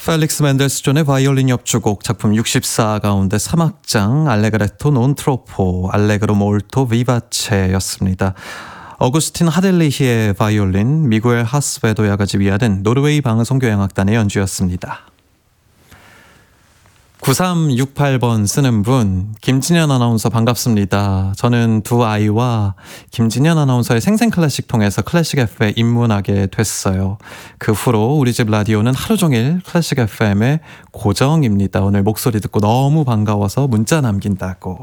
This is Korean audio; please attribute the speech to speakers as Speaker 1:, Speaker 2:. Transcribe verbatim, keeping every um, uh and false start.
Speaker 1: 펠릭스 맨델스존의 바이올린 협주곡 작품 육십사 가운데 삼 악장 알레그레토 논 트로포 알레그로 몰토 비바체였습니다. 어구스틴 하델리히의 바이올린, 미구엘 하스베도야가 지휘하는 노르웨이 방송교향악단의 연주였습니다. 구삼육팔 번 쓰는 분, 김진현 아나운서 반갑습니다. 저는 두 아이와 김진현 아나운서의 생생클래식 통해서 클래식 에프엠에 입문하게 됐어요. 그 후로 우리 집 라디오는 하루 종일 클래식 에프엠의 고정입니다. 오늘 목소리 듣고 너무 반가워서 문자 남긴다고.